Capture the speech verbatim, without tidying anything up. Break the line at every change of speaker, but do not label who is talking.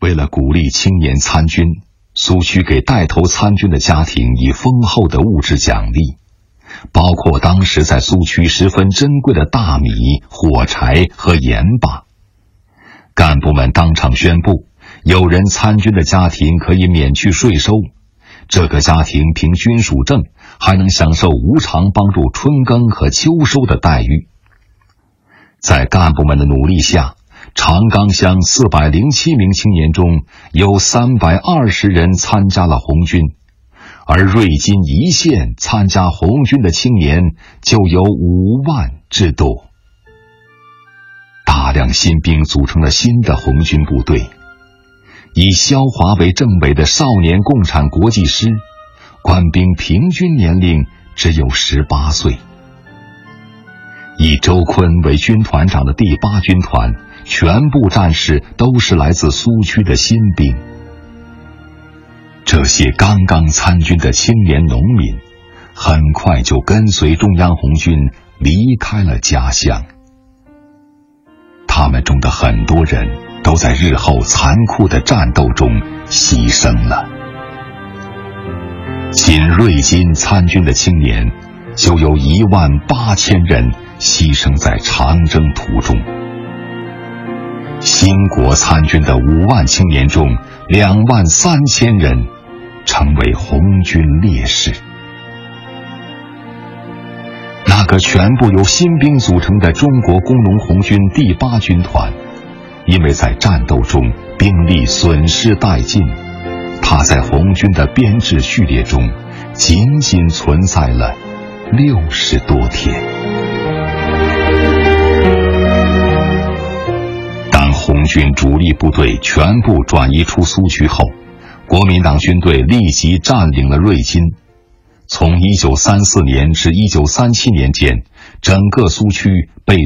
为了鼓励青年参军，苏区给带头参军的家庭以丰厚的物质奖励，包括当时在苏区十分珍贵的大米、火柴和盐巴。干部们当场宣布，有人参军的家庭可以免去税收，这个家庭凭军属证还能享受无偿帮助春耕和秋收的待遇。在干部们的努力下，长冈乡四百零七名青年中有三百二十人参加了红军，而瑞金一县参加红军的青年就有五万之多。大量新兵组成了新的红军部队，以萧华为政委的少年共产国际师，官兵平均年龄只有十八岁。以周坤为军团长的第八军团，全部战士都是来自苏区的新兵。这些刚刚参军的青年农民，很快就跟随中央红军离开了家乡。他们中的很多人都在日后残酷的战斗中牺牲了。仅瑞金参军的青年就有一万八千人牺牲在长征途中。兴国参军的五万青年中，两万三千人成为红军烈士。那个全部由新兵组成的中国工农红军第八军团，因为在战斗中兵力损失殆尽，他在红军的编制序列中仅仅存在了六十多天。当红军主力部队全部转移出苏区后，国民党军队立即占领了瑞金。从一九三四年至一九三七年间，整个苏区被